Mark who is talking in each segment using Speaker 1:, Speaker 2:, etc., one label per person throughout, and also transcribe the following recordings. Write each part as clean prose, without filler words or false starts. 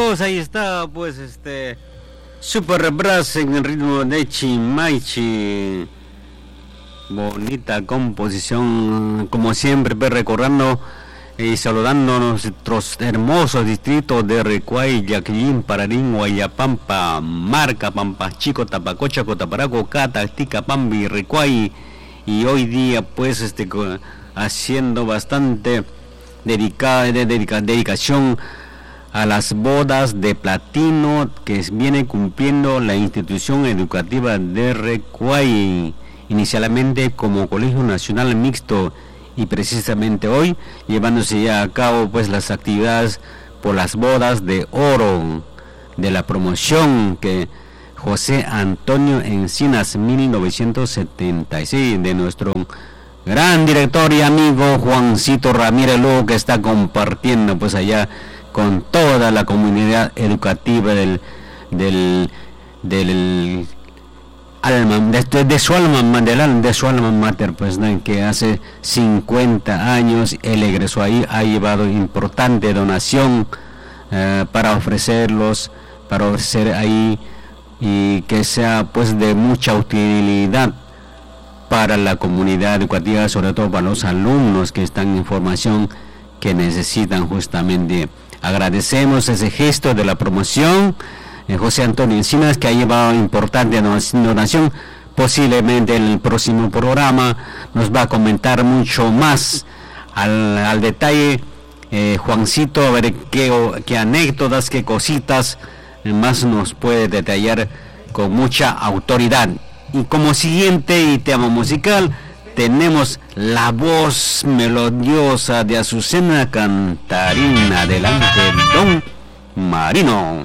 Speaker 1: amigos, ahí está pues Super Brass en el ritmo de Chimaichi. Bonita composición, como siempre, pues, recordando y saludando a nuestros hermosos distritos de Recuay, Yaquillín, Pararín, Guayapampa, Marca, Pampas Chico, Tapacocha, Cotaparaco, Cata, Ticapambi, Recuay. Y hoy día pues haciendo bastante dedicación a las bodas de platino que viene cumpliendo la institución educativa de Recuay, inicialmente como Colegio Nacional Mixto, y precisamente hoy llevándose ya a cabo pues las actividades por las bodas de oro de la promoción que José Antonio Encinas 1976 de nuestro gran director y amigo Juancito Ramírez Lugo, que está compartiendo pues allá con toda la comunidad educativa de su alma mater, pues, ¿no? Que hace 50 años él egresó ahí, ha llevado importante donación para ofrecer ahí, y que sea pues de mucha utilidad para la comunidad educativa, sobre todo para los alumnos que están en formación, que necesitan justamente. Agradecemos ese gesto de la promoción José Antonio Encinas, que ha llevado importante donación. Posiblemente en el próximo programa nos va a comentar mucho más al detalle Juancito, a ver qué anécdotas, qué cositas más nos puede detallar con mucha autoridad. Y como siguiente tema musical tenemos la voz melodiosa de Azucena Cantarín. Adelante, don Marino.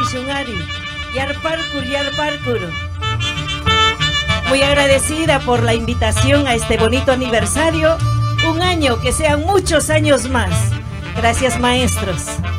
Speaker 2: Muy agradecida por la invitación a este bonito aniversario. Un año, que sean muchos años más. Gracias, maestros.